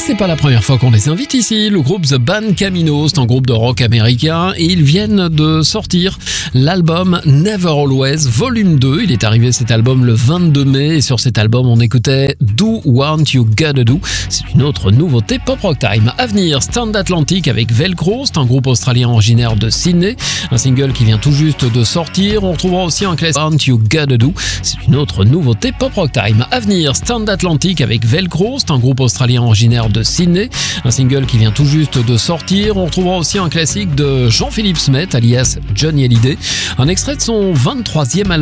c'est pas la première fois qu'on les invite ici. Le groupe The Band Camino, c'est un groupe de rock américain et ils viennent de sortir l'album Never Always Volume 2. Il est arrivé cet album le 22 mai et sur cet album on écoutait Do What You Gotta Do. C'est une autre nouveauté Pop Rock Time. À venir, Stand Atlantic avec Velcro, c'est un groupe australien originaire de Sydney. Un single qui vient tout juste de sortir. On retrouvera aussi un classique What You Gotta Do. C'est une autre nouveauté Pop Rock Time. À venir, Stand Atlantic avec Velcro, c'est un groupe australien originaire de Sydney. Un single qui vient tout juste de sortir. On retrouvera aussi un classique de Jean-Philippe Smet, alias Johnny Hallyday. Un extrait de son 23e album.